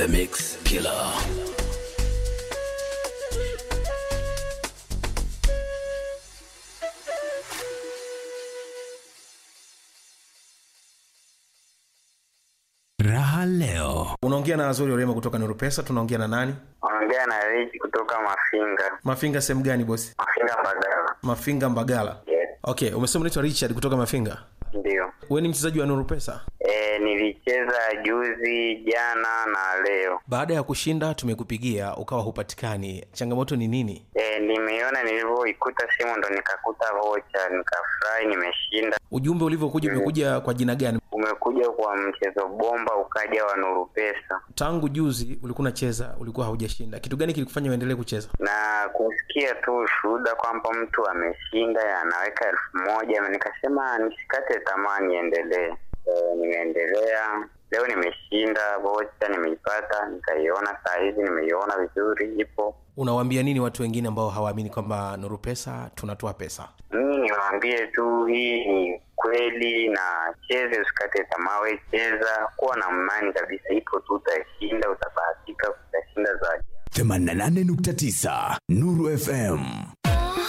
The Mix Killer. Raha leo. Unaongea na Azuri Orema kutoka Nuru Pesa. Tunaongea na nani? Unaongea na Rich kutoka Mafinga. Mafinga sehemu gani bosi? Mafinga Mbagala. Mafinga Mbagala. Yes. Okay, umesema unaitwa Richard kutoka Mafinga? Ndio. Wewe ni mchezaji wa Nuru Pesa? Nilicheza juzi, jana na leo. Baada ya kushinda tumekupigia ukawa hupatikani. Changamoto ni nini? Nimeona nilivyoikuta simu ndo nikakuta vocha, nikafurahi nimeshinda. Ujumbe ulivyokuja umekuja kwa jina gani? Umekuja kwa mchezo bomba ukaja wa Nuru Pesa. Tangu juzi ulikuwa unacheza, ulikuwa haujashinda. Kitu gani kilikufanya uendelee kucheza? Na kusikia tu shuhuda kwamba mtu ameshinda anaweka 1000, nikasema nisikate tamaa niendelee. Nimeendelea. Leo nimeshinda vocha, nimeipata, nikaiona saa hizi, nimeiona vizuri ipo. Unawaambia nini watu wengine ambao hawaamini kwamba Nuru Pesa tunatoa pesa? Mimi niwaambie tu hii ni kweli, na cheze, usikate tamaa, wewe cheza, kuwa na imani kabisa, ipo tu, utashinda, utabahatika, utashinda zaidi. 88.9 Nuru FM.